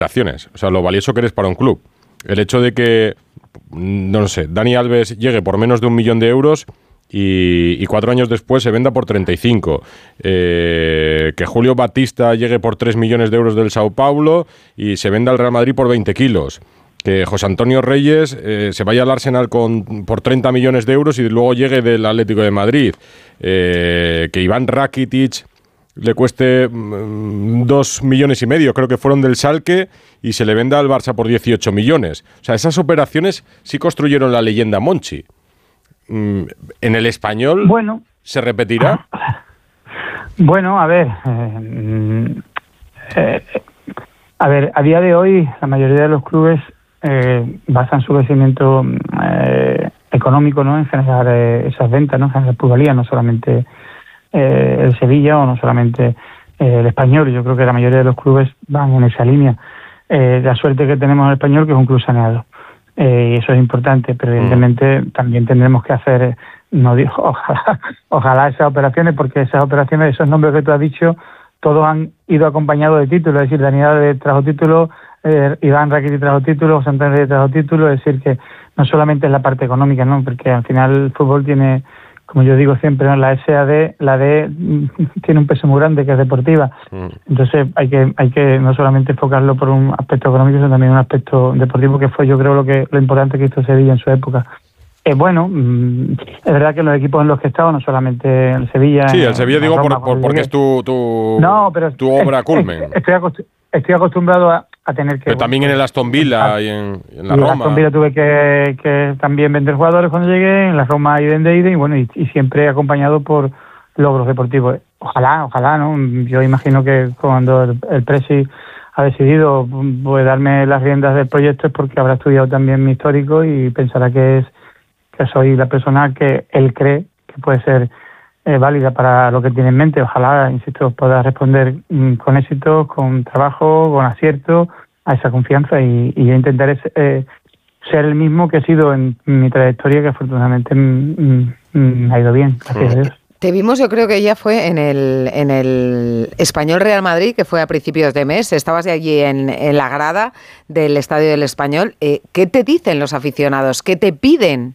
operaciones, o sea, lo valioso que eres para un club. El hecho de que, no lo sé, Dani Alves llegue por menos de 1 millón de euros y 4 años después se venda por 35. Que Julio Batista llegue por 3 millones de euros del Sao Paulo y se venda al Real Madrid por 20 kilos. Que José Antonio Reyes se vaya al Arsenal por 30 millones de euros y luego llegue del Atlético de Madrid. Que Iván Rakitic le cueste 2,5 millones, creo que fueron del Schalke, y se le venda al Barça por 18 millones. O sea, esas operaciones sí construyeron la leyenda Monchi. ¿En el Español se repetirá? Bueno, a ver, a día de hoy la mayoría de los clubes basan su crecimiento económico, ¿no?, en generar esas ventas, ¿no?, en generar plusvalía, no solamente el Sevilla o no solamente el Español. Yo creo que la mayoría de los clubes van en esa línea. La suerte que tenemos en el Español, que es un club saneado, y eso es importante, pero evidentemente también tendremos que hacer, no digo, ojalá esas operaciones, porque esas operaciones, esos nombres que tú has dicho, todos han ido acompañados de títulos. Es decir, Dani Alves trajo título, Iván Rakitic trajo título, José Antonio Reyes trajo título. Es decir, que no solamente es la parte económica, ¿no?, porque al final el fútbol tiene, como yo digo siempre, ¿no?, la SAD, la D tiene un peso muy grande, que es deportiva. Entonces hay que no solamente enfocarlo por un aspecto económico, sino también un aspecto deportivo, que fue, yo creo, lo importante que hizo Sevilla en su época. Bueno, es verdad que los equipos en los que he estado, no solamente el Sevilla... Sí, el Sevilla digo Roma, porque es tu obra culmen. Estoy acostumbrado a tener que... Pero también en el Aston Villa y en la Roma. En el Aston Villa tuve que también vender jugadores cuando llegué, en la Roma iden, y bueno, y siempre acompañado por logros deportivos. Ojalá, ¿no? Yo imagino que cuando el Presi ha decidido pues darme las riendas del proyecto es porque habrá estudiado también mi histórico y pensará que soy la persona que él cree que puede ser válida para lo que tiene en mente. Ojalá, insisto, pueda responder con éxito, con trabajo, con acierto a esa confianza y yo intentaré ser el mismo que he sido en mi trayectoria, que afortunadamente me ha ido bien, gracias a Dios. Te vimos, yo creo que ya fue en el Español Real Madrid, que fue a principios de mes. Estabas allí en la grada del Estadio del Español. ¿Qué te dicen los aficionados? ¿Qué te piden?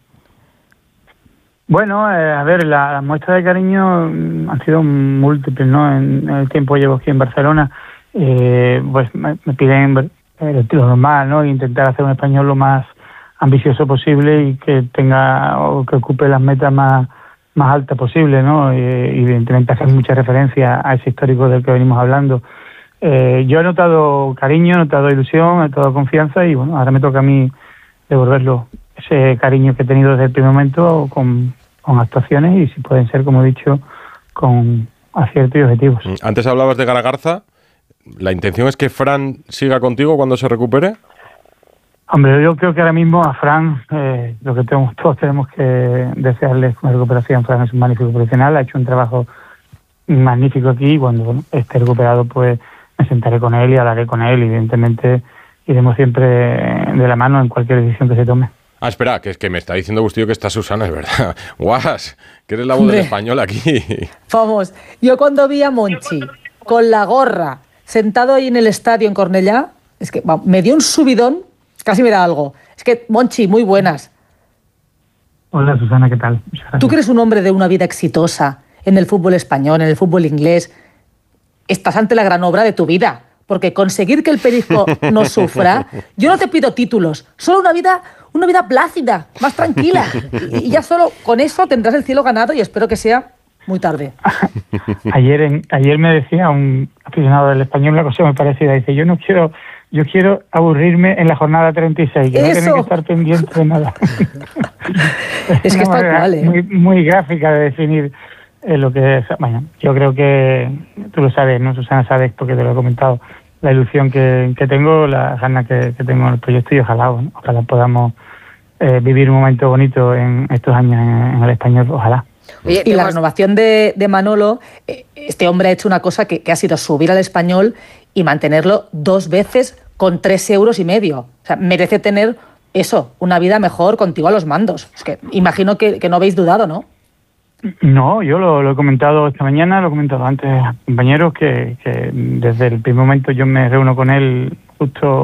Bueno, a ver, las muestras de cariño han sido múltiples, ¿no? En el tiempo que llevo aquí en Barcelona, pues me piden lo normal, ¿no? Intentar hacer un Español lo más ambicioso posible y que tenga o que ocupe las metas más altas posible, ¿no? Evidentemente hacer mucha referencia a ese histórico del que venimos hablando. Yo he notado cariño, he notado ilusión, he notado confianza y bueno, ahora me toca a mí devolverlo, ese cariño que he tenido desde el primer momento con actuaciones y si pueden ser, como he dicho, con aciertos y objetivos. Antes hablabas de Garagarza. ¿La intención es que Fran siga contigo cuando se recupere? Hombre, yo creo que ahora mismo a Fran, lo que todos tenemos que desearle una recuperación. Fran es un magnífico profesional, ha hecho un trabajo magnífico aquí y cuando esté recuperado pues me sentaré con él y hablaré con él. Evidentemente iremos siempre de la mano en cualquier decisión que se tome. Espera, que es que me está diciendo Bustillo que está Susana, es verdad. Guas, que eres la voz del español aquí. Vamos, yo cuando vi a Monchi con la gorra sentado ahí en el estadio en Cornellá, es que me dio un subidón, casi me da algo. Es que, Monchi, muy buenas. Hola, Susana, ¿qué tal? Tú que eres un hombre de una vida exitosa en el fútbol español, en el fútbol inglés, estás ante la gran obra de tu vida. Porque conseguir que el Perisco no sufra, yo no te pido títulos, solo una vida plácida, más tranquila. Y ya solo con eso tendrás el cielo ganado y espero que sea muy tarde. Ayer me decía un aficionado del Español una cosa muy parecida. Dice, yo quiero aburrirme en la jornada 36, que no tiene que estar pendiente de nada. Es que está igual, ¿eh? Muy gráfica de definir lo que es. Bueno, yo creo que tú lo sabes, ¿no, Susana? Sabes, porque te lo he comentado, la ilusión que tengo, las ganas que tengo en el proyecto y ojalá podamos vivir un momento bonito en estos años en el Español, ojalá. Oye, y la renovación de Manolo, este hombre ha hecho una cosa que ha sido subir al Español y mantenerlo 2 veces con 3,5 euros. O sea, merece tener eso, una vida mejor contigo a los mandos. Es que imagino que no habéis dudado, ¿no? No, yo lo he comentado esta mañana, lo he comentado antes a compañeros, que desde el primer momento yo me reúno con él justo